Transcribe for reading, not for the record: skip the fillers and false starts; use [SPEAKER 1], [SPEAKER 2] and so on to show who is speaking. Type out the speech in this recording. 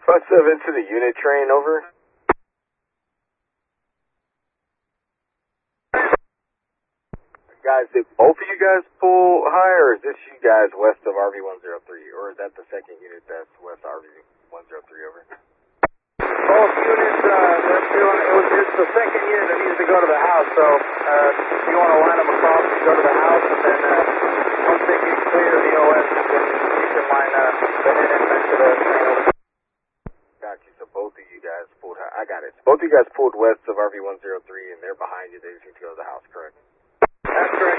[SPEAKER 1] Plus 7 to the unit train, over. Guys, did both of you guys pull high, or is this you guys west of RV-103? Or is that the second unit that's west of RV-103, over?
[SPEAKER 2] Both units, they're feeling, it's the second unit that needs to go to the house, so you want to line them across and go to the house, and then once they get clear of the OS, then you can line the head end back to the train.
[SPEAKER 1] Got you, so both of you guys pulled high. I got it. So both of you guys pulled west of RV-103, and they're behind you. They just need to go to the house, correct?
[SPEAKER 2] That's correct.